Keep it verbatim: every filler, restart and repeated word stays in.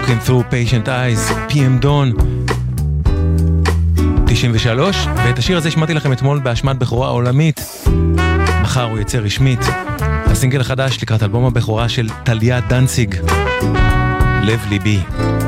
Looking Through Patient Eyes, פי אם Dawn, תשעים ושלוש, ואת השיר הזה שמעתי לכם אתמול באשמת בכורה עולמית. מחר הוא יצא רשמית. הסינגל החדש לקראת אלבום הבכורה של טליה דנציג, לב ליבי.